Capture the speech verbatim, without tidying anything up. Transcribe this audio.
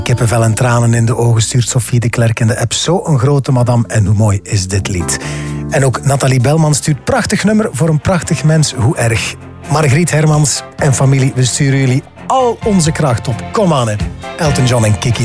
Kippenvel en tranen in de ogen stuurt Sophie de Klerk in de app. Zo een grote madame en hoe mooi is dit lied. En ook Nathalie Belman stuurt prachtig nummer voor een prachtig mens. Hoe erg. Margriet Hermans en familie, we sturen jullie al onze kracht op. Kom aan, hè. Elton John en Kiki.